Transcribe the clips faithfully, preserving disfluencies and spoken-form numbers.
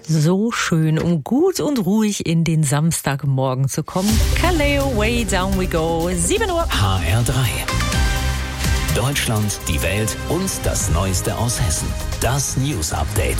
So schön, um gut und ruhig in den Samstagmorgen zu kommen. Kaleo, way down we go. sieben Uhr. H R drei. Deutschland, die Welt und das Neueste aus Hessen. Das News Update.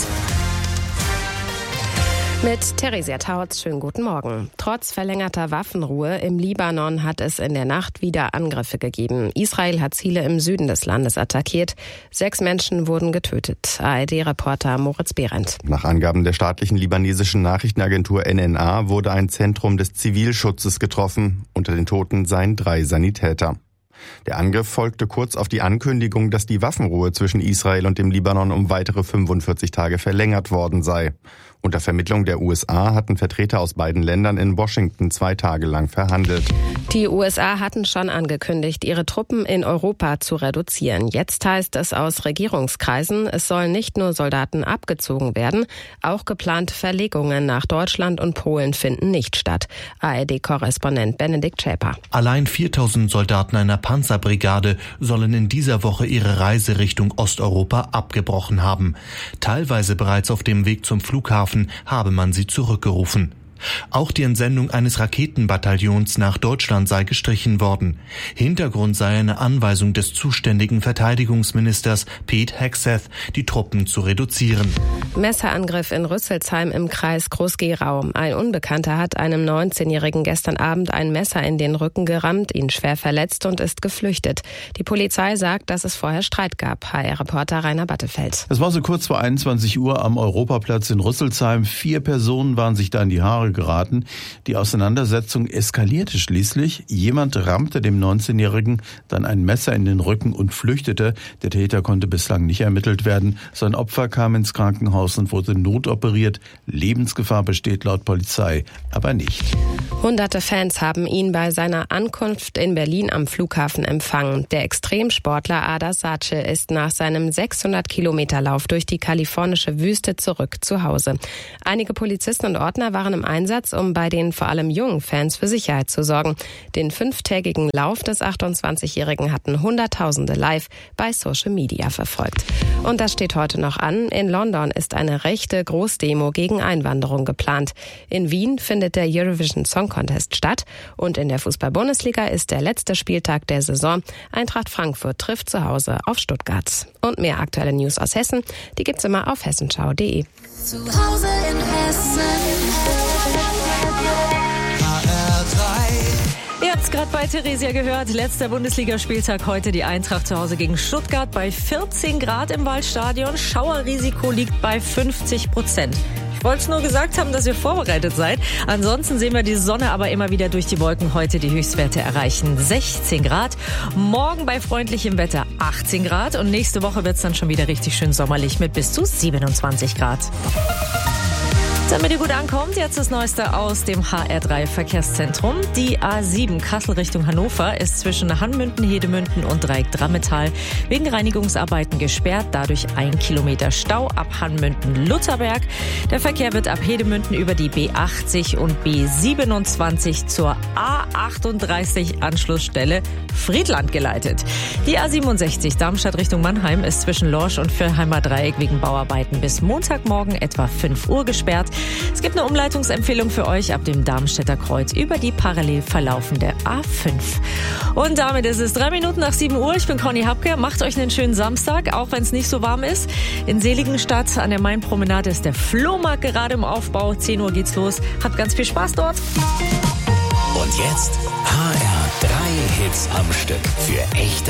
Mit Theresia Tautz, schönen guten Morgen. Trotz verlängerter Waffenruhe im Libanon hat es in der Nacht wieder Angriffe gegeben. Israel hat Ziele im Süden des Landes attackiert. Sechs Menschen wurden getötet. A R D-Reporter Moritz Behrendt. Nach Angaben der staatlichen libanesischen Nachrichtenagentur N N A wurde ein Zentrum des Zivilschutzes getroffen. Unter den Toten seien drei Sanitäter. Der Angriff folgte kurz auf die Ankündigung, dass die Waffenruhe zwischen Israel und dem Libanon um weitere fünfundvierzig Tage verlängert worden sei. Unter Vermittlung der U S A hatten Vertreter aus beiden Ländern in Washington zwei Tage lang verhandelt. Die U S A hatten schon angekündigt, ihre Truppen in Europa zu reduzieren. Jetzt heißt es aus Regierungskreisen, es sollen nicht nur Soldaten abgezogen werden, auch geplante Verlegungen nach Deutschland und Polen finden nicht statt. A R D-Korrespondent Benedikt Schäper. Allein viertausend Soldaten einer Panzerbrigade sollen in dieser Woche ihre Reise Richtung Osteuropa abgebrochen haben. Teilweise bereits auf dem Weg zum Flughafen habe man sie zurückgerufen. Auch die Entsendung eines Raketenbataillons nach Deutschland sei gestrichen worden. Hintergrund sei eine Anweisung des zuständigen Verteidigungsministers Pete Hegseth, die Truppen zu reduzieren. Messerangriff in Rüsselsheim im Kreis Groß-Gerau. Ein Unbekannter hat einem neunzehnjährigen gestern Abend ein Messer in den Rücken gerammt, ihn schwer verletzt und ist geflüchtet. Die Polizei sagt, dass es vorher Streit gab. H R-Reporter Rainer Battefeld. Es war so kurz vor einundzwanzig Uhr am Europaplatz in Rüsselsheim. Vier Personen waren sich da in die Haare geraten. Die Auseinandersetzung eskalierte schließlich. Jemand rammte dem neunzehnjährigen dann ein Messer in den Rücken und flüchtete. Der Täter konnte bislang nicht ermittelt werden. Sein Opfer kam ins Krankenhaus und wurde notoperiert. Lebensgefahr besteht laut Polizei aber nicht. Hunderte Fans haben ihn bei seiner Ankunft in Berlin am Flughafen empfangen. Der Extremsportler Ada Sace ist nach seinem sechshundert Kilometer Lauf durch die kalifornische Wüste zurück zu Hause. Einige Polizisten und Ordner waren im Einsatz, um bei den vor allem jungen Fans für Sicherheit zu sorgen. Den fünftägigen Lauf des achtundzwanzigjährigen hatten Hunderttausende live bei Social Media verfolgt. Und das steht heute noch an. In London ist eine rechte Großdemo gegen Einwanderung geplant. In Wien findet der Eurovision Song Contest statt. Und in der Fußball-Bundesliga ist der letzte Spieltag der Saison. Eintracht Frankfurt trifft zu Hause auf Stuttgart. Und mehr aktuelle News aus Hessen, die gibt's immer auf hessenschau punkt de. Zu Hause in Hessen. Ihr habt es gerade bei Theresia gehört, letzter Bundesligaspieltag heute, die Eintracht zu Hause gegen Stuttgart bei vierzehn Grad im Waldstadion. Schauerrisiko liegt bei fünfzig Prozent. Ich wollte es nur gesagt haben, dass ihr vorbereitet seid. Ansonsten sehen wir die Sonne aber immer wieder durch die Wolken heute die Höchstwerte erreichen. sechzehn Grad, morgen bei freundlichem Wetter achtzehn Grad und nächste Woche wird es dann schon wieder richtig schön sommerlich mit bis zu siebenundzwanzig Grad. Damit ihr gut ankommt, jetzt das Neueste aus dem H R drei Verkehrszentrum. Die A sieben Kassel Richtung Hannover ist zwischen Hannmünden, Hedemünden und Dreieck-Drammetal wegen Reinigungsarbeiten gesperrt. Dadurch ein Kilometer Stau ab Hannmünden-Lutherberg. Der Verkehr wird ab Hedemünden über die B achtzig und B siebenundzwanzig zur A achtunddreißig Anschlussstelle Friedland geleitet. Die A siebenundsechzig Darmstadt Richtung Mannheim ist zwischen Lorsch und Villheimer Dreieck wegen Bauarbeiten bis Montagmorgen etwa fünf Uhr gesperrt. Es gibt eine Umleitungsempfehlung für euch ab dem Darmstädter Kreuz über die parallel verlaufende A fünf. Und damit ist es drei Minuten nach sieben Uhr. Ich bin Conny Hapke. Macht euch einen schönen Samstag, auch wenn es nicht so warm ist. In Seligenstadt an der Mainpromenade ist der Flohmarkt gerade im Aufbau. zehn Uhr geht's los. Habt ganz viel Spaß dort. Und jetzt H R drei Hits am Stück für echte